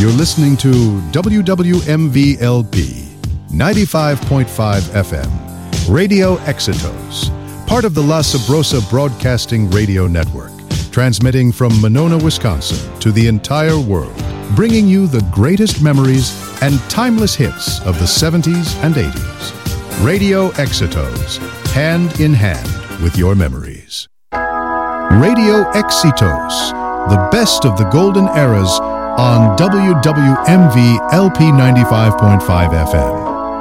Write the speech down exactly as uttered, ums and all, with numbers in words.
You're listening to W W M V L P ninety-five point five F M, Radio Exitos, part of the La Sabrosa Broadcasting Radio Network, transmitting from Monona, Wisconsin to the entire world, bringing you the greatest memories and timeless hits of the seventies and eighties. Radio Exitos, hand in hand with your memories. Radio Exitos, the best of the golden eras on W W M V L P ninety-five point five F M.